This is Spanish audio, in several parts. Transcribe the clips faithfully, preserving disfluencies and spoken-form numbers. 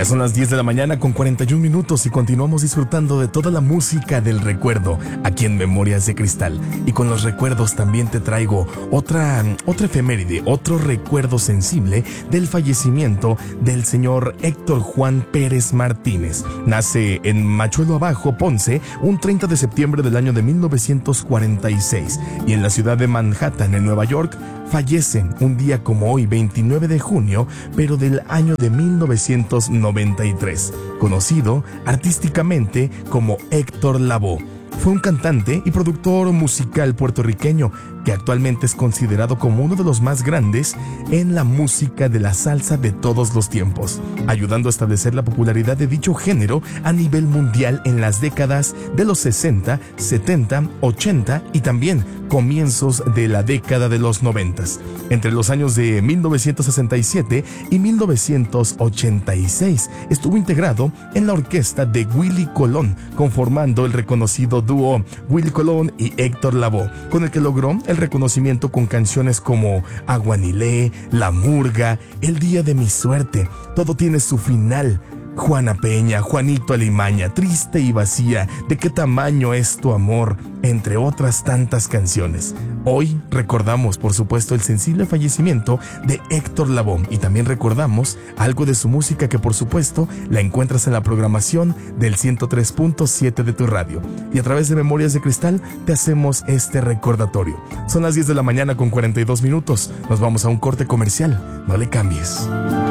Ya son las diez de la mañana con cuarenta y un minutos y continuamos disfrutando de toda la música del recuerdo aquí en Memorias de Cristal. Y con los recuerdos también te traigo otra, otra efeméride, otro recuerdo sensible del fallecimiento del señor Héctor Juan Pérez Martínez. Nace en Machuelo Abajo, Ponce, un treinta de septiembre del año de mil novecientos cuarenta y seis, y en la ciudad de Manhattan, en Nueva York, fallece un día como hoy, veintinueve de junio, pero del año de mil novecientos noventa y tres, conocido artísticamente como Héctor Lavoe. Fue un cantante y productor musical puertorriqueño que actualmente es considerado como uno de los más grandes en la música de la salsa de todos los tiempos, ayudando a establecer la popularidad de dicho género a nivel mundial en las décadas de los sesenta, setenta, ochenta y también comienzos de la década de los noventa. Entre los años de mil novecientos sesenta y siete y mil novecientos ochenta y seis estuvo integrado en la orquesta de Willie Colón, conformando el reconocido dúo Willie Colón y Héctor Lavoe, con el que logró el reconocimiento con canciones como Aguanilé, La Murga, El Día de mi Suerte, Todo tiene su final, Juana Peña, Juanito Alimaña, Triste y Vacía, ¿De qué tamaño es tu amor?, entre otras tantas canciones. Hoy recordamos, por supuesto, el sensible fallecimiento de Héctor Lavoe y también recordamos algo de su música que, por supuesto, la encuentras en la programación del ciento tres punto siete de tu radio. Y a través de Memorias de Cristal te hacemos este recordatorio. Son las diez de la mañana con cuarenta y dos minutos. Nos vamos a un corte comercial. No le cambies.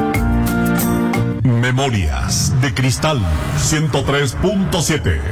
Memorias de Cristal ciento tres punto siete.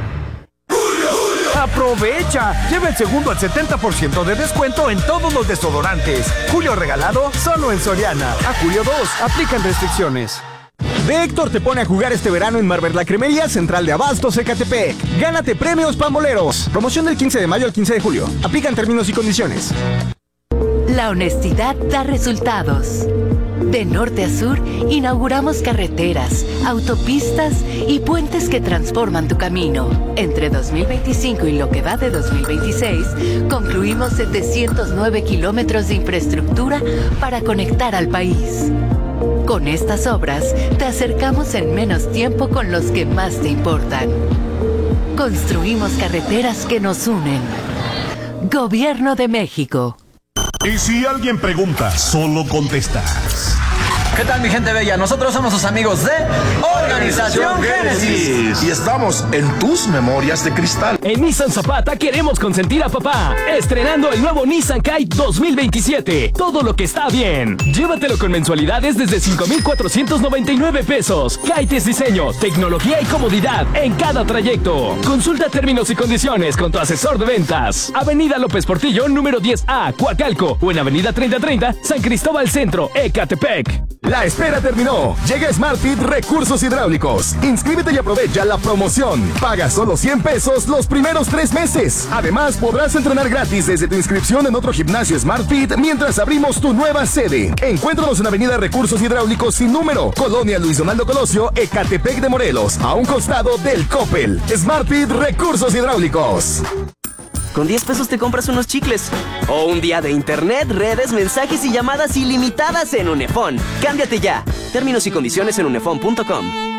¡Aprovecha! Lleva el segundo al setenta por ciento de descuento en todos los desodorantes. Julio regalado solo en Soriana. A julio dos, aplican restricciones. De Héctor te pone a jugar este verano en Marvel, la cremería central de Abastos Ecatepec. Gánate premios pamboleros. Promoción del quince de mayo al quince de julio. Aplican términos y condiciones. La honestidad da resultados. De norte a sur, inauguramos carreteras, autopistas y puentes que transforman tu camino. Entre dos mil veinticinco y lo que va de dos mil veintiséis, concluimos setecientos nueve kilómetros de infraestructura para conectar al país. Con estas obras, te acercamos en menos tiempo con los que más te importan. Construimos carreteras que nos unen. Gobierno de México. Y si alguien pregunta, solo contestas. ¿Qué tal, mi gente bella? Nosotros somos sus amigos de Organización Génesis y estamos en tus Memorias de Cristal. En Nissan Zapata queremos consentir a papá, estrenando el nuevo Nissan Kite dos mil veintisiete. Todo lo que está bien. Llévatelo con mensualidades desde cinco mil cuatrocientos noventa y nueve pesos. Kite es diseño, tecnología y comodidad en cada trayecto. Consulta términos y condiciones con tu asesor de ventas. Avenida López Portillo, número diez A, Coacalco, o en Avenida treinta treinta, San Cristóbal Centro, Ecatepec. La espera terminó. Llega SmartFit Recursos Hidráulicos. Inscríbete y aprovecha la promoción. Paga solo cien pesos los primeros tres meses. Además, podrás entrenar gratis desde tu inscripción en otro gimnasio SmartFit mientras abrimos tu nueva sede. Encuéntranos en Avenida Recursos Hidráulicos sin número, Colonia Luis Donaldo Colosio, Ecatepec de Morelos, a un costado del Coppel. SmartFit Recursos Hidráulicos. Con diez pesos te compras unos chicles. O un día de internet, redes, mensajes y llamadas ilimitadas en Unefón. Cámbiate ya. Términos y condiciones en unefón punto com.